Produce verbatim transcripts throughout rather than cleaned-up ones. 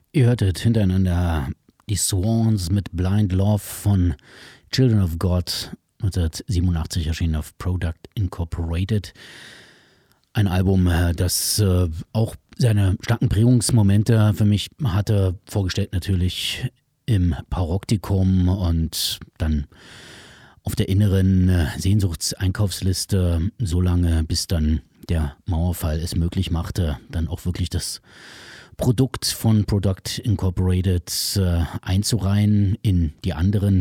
Ihr hörtet hintereinander die Swans mit Blind Love von Children of God, neunzehnhundertsiebenundachtzig erschienen auf Product Incorporated. Ein Album, das äh, auch seine starken Prägungsmomente für mich hatte, vorgestellt natürlich im Paroptikum und dann auf der inneren äh, Sehnsuchtseinkaufsliste, so lange bis dann der Mauerfall es möglich machte, dann auch wirklich das Produkt von Product Incorporated äh, einzureihen in die anderen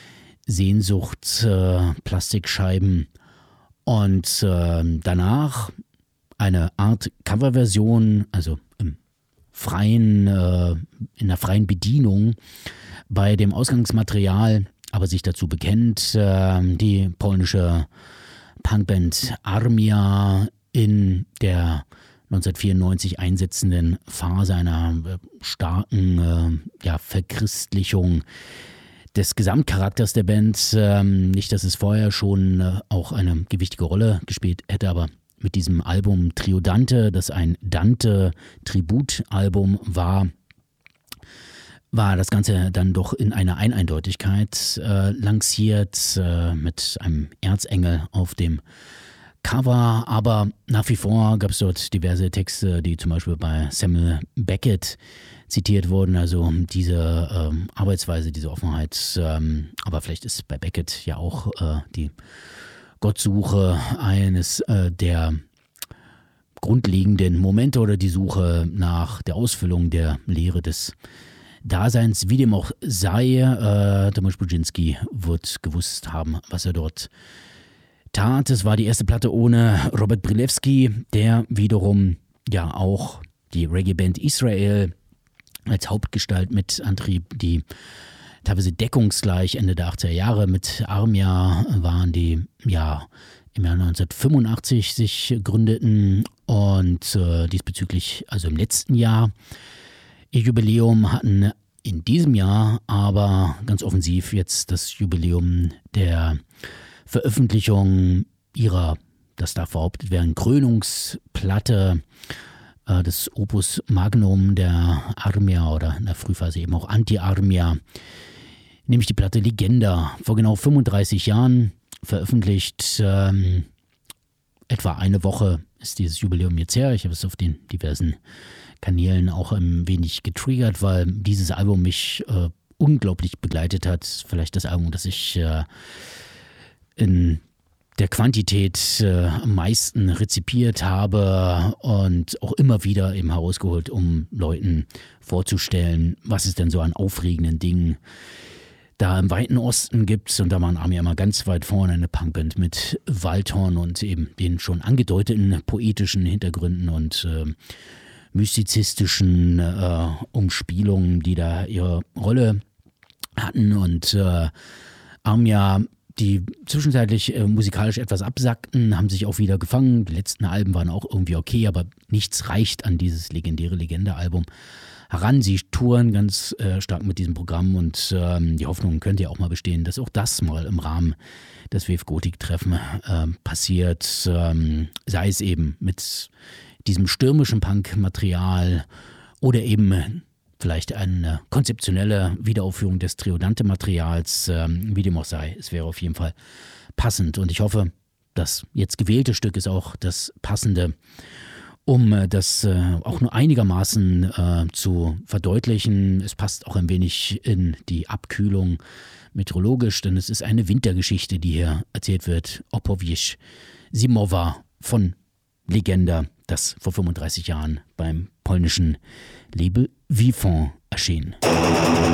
Sehnsucht-Plastikscheiben äh, und äh, danach eine Art Coverversion, also im freien, äh, in der freien Bedienung bei dem Ausgangsmaterial, aber sich dazu bekennt, äh, die polnische Punkband Armia in der neunzehnhundertvierundneunzig einsetzenden Phase einer äh, starken äh, ja, Verchristlichung des Gesamtcharakters der Band. Ähm, nicht, dass es vorher schon äh, auch eine gewichtige Rolle gespielt hätte, aber mit diesem Album Triodante, das ein Dante-Tributalbum war, war das Ganze dann doch in einer Eineindeutigkeit äh, lanciert, äh, mit einem Erzengel auf dem Cover, aber nach wie vor gab es dort diverse Texte, die zum Beispiel bei Samuel Beckett zitiert wurden, also diese ähm, Arbeitsweise, diese Offenheit, ähm, aber vielleicht ist bei Beckett ja auch äh, die Gottsuche eines äh, der grundlegenden Momente oder die Suche nach der Ausfüllung der Lehre des Daseins, wie dem auch sei. Äh, Tomasz Budzinski wird gewusst haben, was er dort tat. Es war die erste Platte ohne Robert Brilewski, der wiederum ja auch die Reggae-Band Israel als Hauptgestalt mit antrieb, die teilweise deckungsgleich Ende der achtziger Jahre mit Armia waren, die ja im Jahr neunzehnhundertfünfundachtzig sich gründeten und äh, diesbezüglich, also im letzten Jahr, ihr Jubiläum hatten, in diesem Jahr aber ganz offensiv jetzt das Jubiläum der Veröffentlichung ihrer, das darf behauptet werden, Krönungsplatte äh, des Opus Magnum der Armia oder in der Frühphase eben auch Anti-Armia, nämlich die Platte Legenda, vor genau fünfunddreißig Jahren veröffentlicht. Ähm, etwa eine Woche ist dieses Jubiläum jetzt her. Ich habe es auf den diversen Kanälen auch ein wenig getriggert, weil dieses Album mich äh, unglaublich begleitet hat. Vielleicht das Album, das ich äh, in der Quantität äh, am meisten rezipiert habe und auch immer wieder eben herausgeholt, um Leuten vorzustellen, was es denn so an aufregenden Dingen da im weiten Osten gibt. Und da waren Armia immer ganz weit vorne, eine Punkband mit Waldhorn und eben den schon angedeuteten poetischen Hintergründen und äh, mystizistischen äh, Umspielungen, die da ihre Rolle hatten. Und äh, Armia, die zwischenzeitlich äh, musikalisch etwas absackten, haben sich auch wieder gefangen. Die letzten Alben waren auch irgendwie okay, aber nichts reicht an dieses legendäre Legende-Album heran. Sie touren ganz äh, stark mit diesem Programm und ähm, die Hoffnung könnte ja auch mal bestehen, dass auch das mal im Rahmen des W F Gotik-Treffen äh, passiert. Ähm, sei es eben mit diesem stürmischen Punk-Material oder eben vielleicht eine konzeptionelle Wiederaufführung des Triodante-Materials, ähm, wie dem auch sei. Es wäre auf jeden Fall passend und ich hoffe, das jetzt gewählte Stück ist auch das passende, um äh, das äh, auch nur einigermaßen äh, zu verdeutlichen. Es passt auch ein wenig in die Abkühlung meteorologisch, denn es ist eine Wintergeschichte, die hier erzählt wird. Opowieść Zimowa von Legenda, das vor fünfunddreißig Jahren beim polnischen Label Vivant erschien.